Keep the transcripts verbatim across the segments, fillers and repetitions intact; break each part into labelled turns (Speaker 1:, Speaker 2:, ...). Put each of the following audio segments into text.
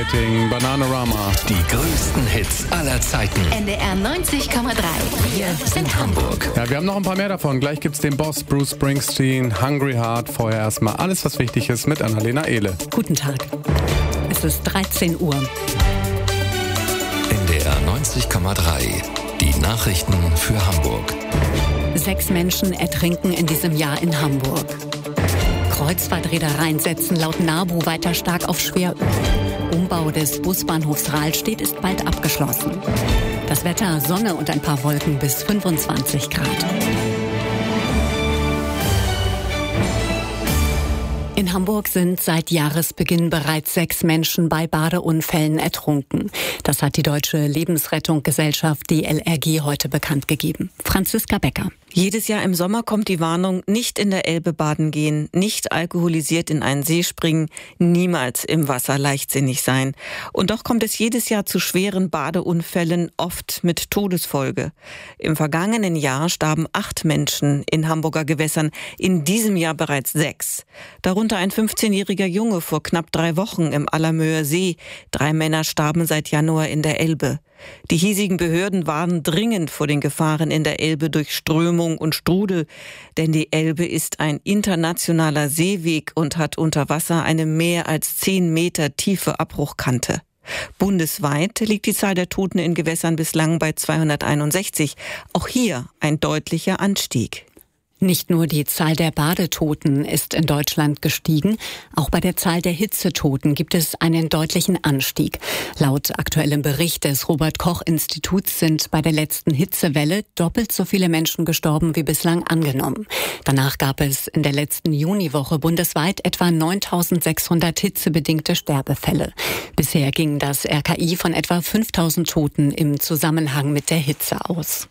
Speaker 1: Songwriting, Bananarama.
Speaker 2: Die größten Hits aller Zeiten.
Speaker 3: N D R neunzig Komma drei.
Speaker 2: Wir sind Hamburg.
Speaker 1: Ja, wir haben noch ein paar mehr davon. Gleich gibt's den Boss Bruce Springsteen, Hungry Heart. Vorher erstmal alles, was wichtig ist mit Annalena Ehle.
Speaker 4: Guten Tag. Es ist dreizehn Uhr.
Speaker 2: N D R neunzig Komma drei. Die Nachrichten für Hamburg.
Speaker 4: Sechs Menschen ertrinken in diesem Jahr in Hamburg. Kreuzfahrtreedereien setzen laut NABU weiter stark auf Schweröl. Umbau des Busbahnhofs Rahlstedt ist bald abgeschlossen. Das Wetter, Sonne und ein paar Wolken bis fünfundzwanzig Grad. In Hamburg sind seit Jahresbeginn bereits sechs Menschen bei Badeunfällen ertrunken. Das hat die Deutsche Lebensrettungsgesellschaft D L R G heute bekannt gegeben. Franziska Becker.
Speaker 5: Jedes Jahr im Sommer kommt die Warnung, nicht in der Elbe baden gehen, nicht alkoholisiert in einen See springen, niemals im Wasser leichtsinnig sein. Und doch kommt es jedes Jahr zu schweren Badeunfällen, oft mit Todesfolge. Im vergangenen Jahr starben acht Menschen in Hamburger Gewässern, in diesem Jahr bereits sechs. Darunter ein fünfzehnjähriger Junge vor knapp drei Wochen im Allermöer See. Drei Männer starben seit Januar in der Elbe. Die hiesigen Behörden warnen dringend vor den Gefahren in der Elbe durch Strömung und Strudel, denn die Elbe ist ein internationaler Seeweg und hat unter Wasser eine mehr als zehn Meter tiefe Abbruchkante. Bundesweit liegt die Zahl der Toten in Gewässern bislang bei zweihunderteinundsechzig. Auch hier ein deutlicher Anstieg.
Speaker 4: Nicht nur die Zahl der Badetoten ist in Deutschland gestiegen, auch bei der Zahl der Hitzetoten gibt es einen deutlichen Anstieg. Laut aktuellem Bericht des Robert-Koch-Instituts sind bei der letzten Hitzewelle doppelt so viele Menschen gestorben wie bislang angenommen. Danach gab es in der letzten Juniwoche bundesweit etwa neuntausendsechshundert hitzebedingte Sterbefälle. Bisher ging das R K I von etwa fünftausend Toten im Zusammenhang mit der Hitze aus.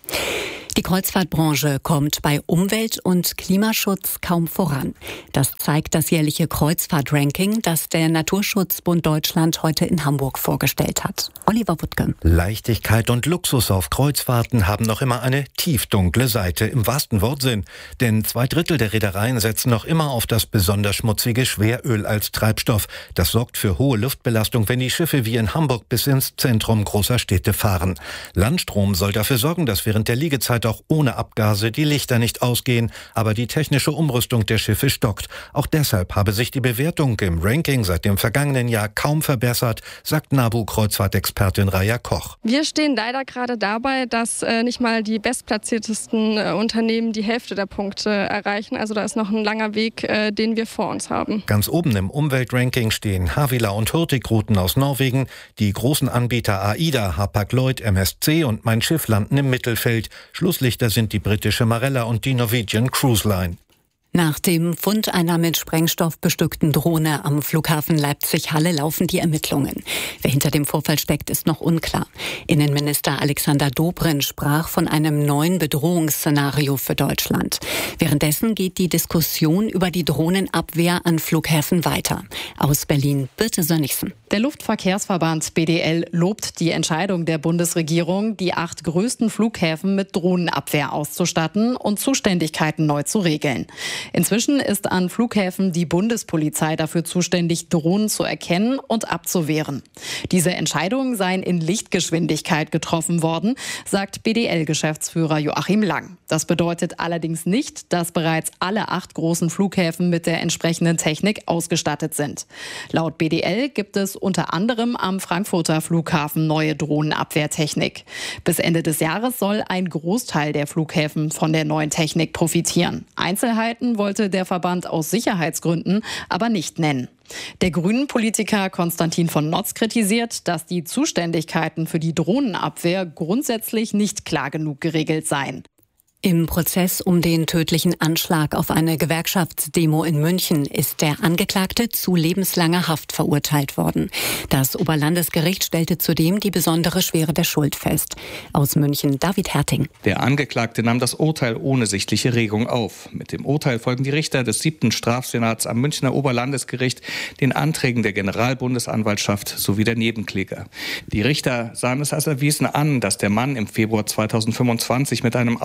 Speaker 4: Die Kreuzfahrtbranche kommt bei Umwelt- und Klimaschutz kaum voran. Das zeigt das jährliche Kreuzfahrt-Ranking, das der Naturschutzbund Deutschland heute in Hamburg vorgestellt hat. Oliver Wuttke.
Speaker 6: Leichtigkeit und Luxus auf Kreuzfahrten haben noch immer eine tiefdunkle Seite im wahrsten Wortsinn. Denn zwei Drittel der Reedereien setzen noch immer auf das besonders schmutzige Schweröl als Treibstoff. Das sorgt für hohe Luftbelastung, wenn die Schiffe wie in Hamburg bis ins Zentrum großer Städte fahren. Landstrom soll dafür sorgen, dass während der Liegezeit auch ohne Abgase die Lichter nicht ausgehen, aber die technische Umrüstung der Schiffe stockt. Auch deshalb habe sich die Bewertung im Ranking seit dem vergangenen Jahr kaum verbessert, sagt NABU-Kreuzfahrtexpertin Raja Koch.
Speaker 7: Wir stehen leider gerade dabei, dass äh, nicht mal die bestplatziertesten äh, Unternehmen die Hälfte der Punkte erreichen. Also da ist noch ein langer Weg, äh, den wir vor uns haben.
Speaker 6: Ganz oben im Umweltranking stehen Havila und Hurtigruten aus Norwegen. Die großen Anbieter AIDA, Hapag-Lloyd, M S C und Mein Schiff landen im Mittelfeld. Schlusslichter sind die britische Marella und die Norwegian Cruise Line.
Speaker 4: Nach dem Fund einer mit Sprengstoff bestückten Drohne am Flughafen Leipzig-Halle laufen die Ermittlungen. Wer hinter dem Vorfall steckt, ist noch unklar. Innenminister Alexander Dobrindt sprach von einem neuen Bedrohungsszenario für Deutschland. Währenddessen geht die Diskussion über die Drohnenabwehr an Flughäfen weiter. Aus Berlin, Birte Sönnigsen.
Speaker 8: Der Luftverkehrsverband B D L lobt die Entscheidung der Bundesregierung, die acht größten Flughäfen mit Drohnenabwehr auszustatten und Zuständigkeiten neu zu regeln. Inzwischen ist an Flughäfen die Bundespolizei dafür zuständig, Drohnen zu erkennen und abzuwehren. Diese Entscheidungen seien in Lichtgeschwindigkeit getroffen worden, sagt B D L-Geschäftsführer Joachim Lang. Das bedeutet allerdings nicht, dass bereits alle acht großen Flughäfen mit der entsprechenden Technik ausgestattet sind. Laut B D L gibt es unter anderem am Frankfurter Flughafen neue Drohnenabwehrtechnik. Bis Ende des Jahres soll ein Großteil der Flughäfen von der neuen Technik profitieren. Einzelheiten wollte der Verband aus Sicherheitsgründen aber nicht nennen. Der Grünen-Politiker Konstantin von Notz kritisiert, dass die Zuständigkeiten für die Drohnenabwehr grundsätzlich nicht klar genug geregelt seien.
Speaker 4: Im Prozess um den tödlichen Anschlag auf eine Gewerkschaftsdemo in München ist der Angeklagte zu lebenslanger Haft verurteilt worden. Das Oberlandesgericht stellte zudem die besondere Schwere der Schuld fest. Aus München David Herting.
Speaker 9: Der Angeklagte nahm das Urteil ohne sichtliche Regung auf. Mit dem Urteil folgen die Richter des siebten Strafsenats am Münchner Oberlandesgericht den Anträgen der Generalbundesanwaltschaft sowie der Nebenkläger. Die Richter sahen es als erwiesen an, dass der Mann im Februar zweitausendfünfundzwanzig mit einem Auto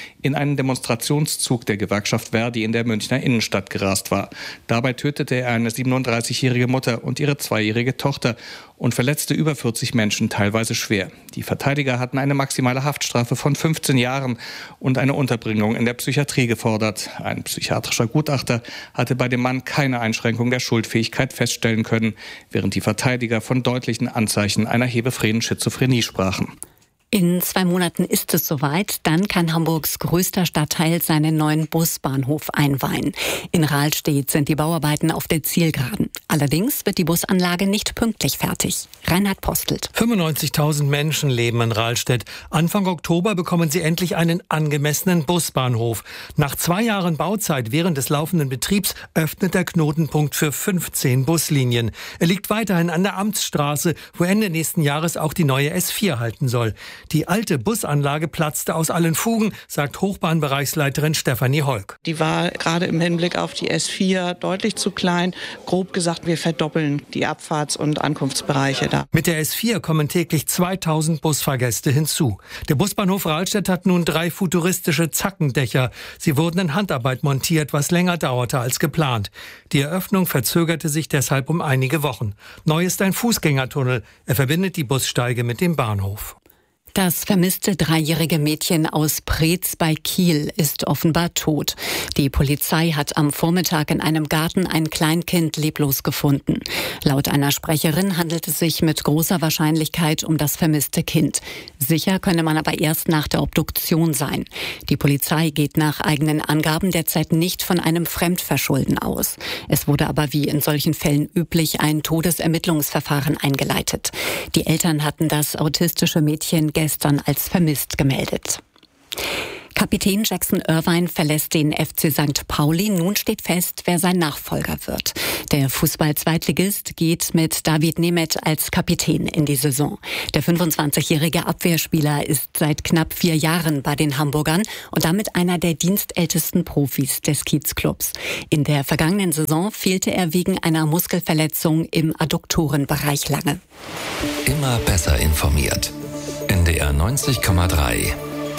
Speaker 9: in einen Demonstrationszug der Gewerkschaft Verdi in der Münchner Innenstadt gerast war. Dabei tötete er eine siebenunddreißigjährige Mutter und ihre zweijährige Tochter und verletzte über vierzig Menschen, teilweise schwer. Die Verteidiger hatten eine maximale Haftstrafe von fünfzehn Jahren und eine Unterbringung in der Psychiatrie gefordert. Ein psychiatrischer Gutachter hatte bei dem Mann keine Einschränkung der Schuldfähigkeit feststellen können, während die Verteidiger von deutlichen Anzeichen einer hebephrenen Schizophrenie sprachen.
Speaker 4: In zwei Monaten ist es soweit. Dann kann Hamburgs größter Stadtteil seinen neuen Busbahnhof einweihen. In Rahlstedt sind die Bauarbeiten auf der Zielgeraden. Allerdings wird die Busanlage nicht pünktlich fertig. Reinhard Postelt.
Speaker 10: fünfundneunzigtausend Menschen leben in Rahlstedt. Anfang Oktober bekommen sie endlich einen angemessenen Busbahnhof. Nach zwei Jahren Bauzeit während des laufenden Betriebs öffnet der Knotenpunkt für fünfzehn Buslinien. Er liegt weiterhin an der Amtsstraße, wo Ende nächsten Jahres auch die neue S vier halten soll. Die alte Busanlage platzte aus allen Fugen, sagt Hochbahnbereichsleiterin Stefanie Holk.
Speaker 11: Die war gerade im Hinblick auf die S vier deutlich zu klein. Grob gesagt, wir verdoppeln die Abfahrts- und Ankunftsbereiche da.
Speaker 10: Mit der S vier kommen täglich zweitausend Busfahrgäste hinzu. Der Busbahnhof Rahlstedt hat nun drei futuristische Zackendächer. Sie wurden in Handarbeit montiert, was länger dauerte als geplant. Die Eröffnung verzögerte sich deshalb um einige Wochen. Neu ist ein Fußgängertunnel. Er verbindet die Bussteige mit dem Bahnhof.
Speaker 4: Das vermisste dreijährige Mädchen aus Preetz bei Kiel ist offenbar tot. Die Polizei hat am Vormittag in einem Garten ein Kleinkind leblos gefunden. Laut einer Sprecherin handelt es sich mit großer Wahrscheinlichkeit um das vermisste Kind. Sicher könne man aber erst nach der Obduktion sein. Die Polizei geht nach eigenen Angaben derzeit nicht von einem Fremdverschulden aus. Es wurde aber wie in solchen Fällen üblich ein Todesermittlungsverfahren eingeleitet. Die Eltern hatten das autistische Mädchen gestern als vermisst gemeldet. Kapitän Jackson Irvine verlässt den F C Sankt Pauli. Nun steht fest, wer sein Nachfolger wird. Der Fußball-Zweitligist geht mit David Nemeth als Kapitän in die Saison. Der fünfundzwanzigjährige Abwehrspieler ist seit knapp vier Jahren bei den Hamburgern und damit einer der dienstältesten Profis des Kiezclubs. In der vergangenen Saison fehlte er wegen einer Muskelverletzung im Adduktorenbereich lange.
Speaker 2: Immer besser informiert. N D R neunzig Komma drei.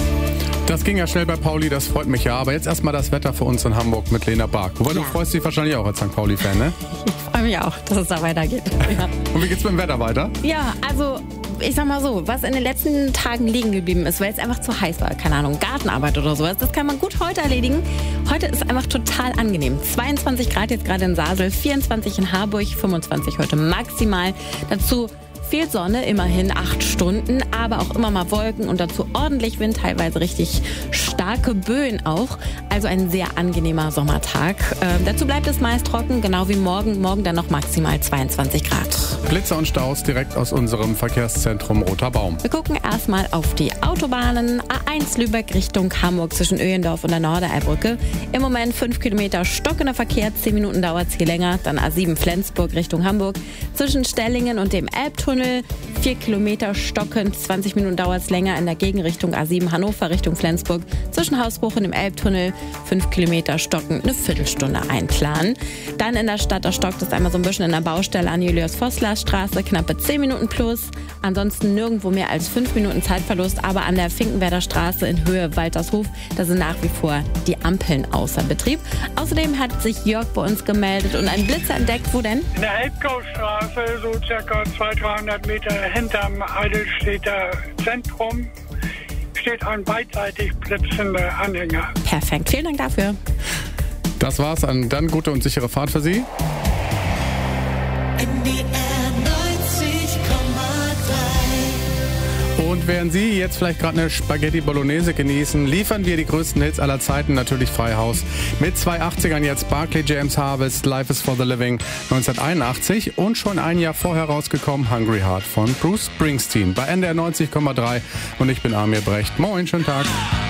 Speaker 1: Das ging ja schnell bei Pauli, das freut mich ja. Aber jetzt erstmal das Wetter für uns in Hamburg mit Lena Bark. Wobei ja. Du freust dich wahrscheinlich auch als Sankt Pauli-Fan, ne?
Speaker 12: Ich freue mich auch, dass es da weitergeht. Ja.
Speaker 1: Und wie geht's mit dem Wetter weiter?
Speaker 12: Ja, also ich sag mal so, was in den letzten Tagen liegen geblieben ist, weil es einfach zu heiß war, keine Ahnung, Gartenarbeit oder sowas, das kann man gut heute erledigen. Heute ist einfach total angenehm. zweiundzwanzig Grad jetzt gerade in Sasel, vierundzwanzig in Harburg, fünfundzwanzig heute maximal. Dazu viel Sonne, immerhin acht Stunden, aber auch immer mal Wolken und dazu ordentlich Wind, teilweise richtig starke Böen auch. Also ein sehr angenehmer Sommertag. Ähm, dazu bleibt es meist trocken, genau wie morgen. Morgen dann noch maximal zweiundzwanzig Grad.
Speaker 1: Blitze und Staus direkt aus unserem Verkehrszentrum Roter Baum.
Speaker 12: Wir gucken erstmal auf die Autobahnen. A eins Lübeck Richtung Hamburg zwischen Öhendorf und der Nordereilbrücke. Im Moment fünf Kilometer stockender Verkehr, zehn Minuten dauert es hier länger. Dann A sieben Flensburg Richtung Hamburg zwischen Stellingen und dem Elbtunnel. vier Kilometer stockend, zwanzig Minuten dauert es länger in der Gegenrichtung A sieben Hannover Richtung Flensburg. Zwischen Hausbruch und dem Elbtunnel fünf Kilometer stockend, eine Viertelstunde einplanen. Dann in der Stadt, da stockt es einmal so ein bisschen in der Baustelle an Julius-Vossler-Straße, knappe zehn Minuten plus. Ansonsten nirgendwo mehr als fünf Minuten Zeitverlust, aber an der Finkenwerder Straße in Höhe Waltershof, da sind nach wie vor die Ampeln außer Betrieb. Außerdem hat sich Jörg bei uns gemeldet und einen Blitzer entdeckt. Wo denn?
Speaker 13: In der Elbgaustraße, so circa zweihundert, dreihundert Meter hinterm Eidelstädter Zentrum, steht ein beidseitig blitzender Anhänger.
Speaker 12: Perfekt, vielen Dank dafür.
Speaker 1: Das war's, dann gute und sichere Fahrt für Sie. Und während Sie jetzt vielleicht gerade eine Spaghetti Bolognese genießen, liefern wir die größten Hits aller Zeiten, natürlich frei Haus. Mit zwei achtzigern jetzt Barclay James Harvest, Life is for the Living neunzehnhunderteinundachtzig und schon ein Jahr vorher rausgekommen Hungry Heart von Bruce Springsteen bei N D R neunzig Komma drei und ich bin Amir Brecht. Moin, schönen Tag.